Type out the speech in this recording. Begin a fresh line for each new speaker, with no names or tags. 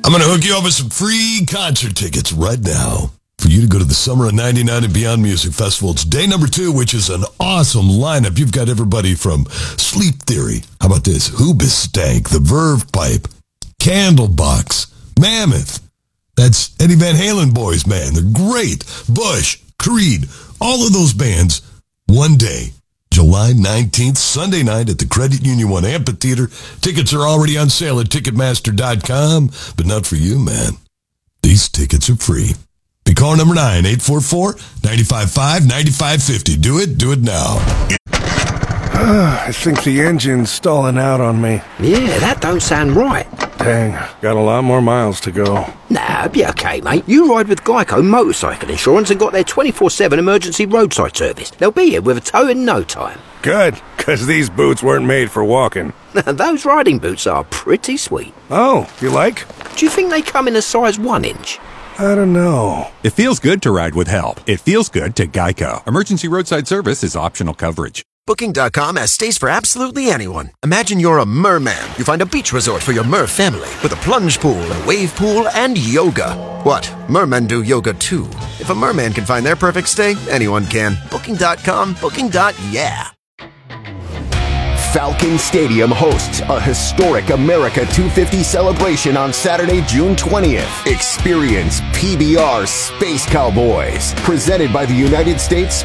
I'm going to hook you up with some free concert tickets right now for you to go to the Summer of 99 and Beyond Music Festival. It's day number 2, which is an awesome lineup. You've got everybody from Sleep Theory. How about this? Hoobastank, The Verve Pipe, Candlebox, Mammoth. That's Eddie Van Halen boys, man. They're great. Bush, Creed, all of those bands. One day, July 19th, Sunday night at the Credit Union One Amphitheater. Tickets are already on sale at Ticketmaster.com, but not for you, man. These tickets are free. Be caller number 9-844-955-9550. Do it now.
I think the engine's stalling out on me.
Yeah, that don't sound right.
Dang, got a lot more miles to go.
Nah, be okay, mate. You ride with Geico Motorcycle Insurance and got their 24/7 emergency roadside service. They'll be here with a tow in no time.
Good, because these boots weren't made for walking.
Those riding boots are pretty sweet.
Oh, you like?
Do you think they come in a size 1 inch?
I don't know.
It feels good to ride with help. It feels good to Geico. Emergency roadside service is optional coverage.
Booking.com has stays for absolutely anyone. Imagine you're a merman. You find a beach resort for your mer family with a plunge pool, a wave pool, and yoga. What? Mermen do yoga too. If a merman can find their perfect stay, anyone can. Booking.com, booking.yeah.
Falcon Stadium hosts a historic America 250 celebration on Saturday, June 20th. Experience PBR Space Cowboys, presented by the United States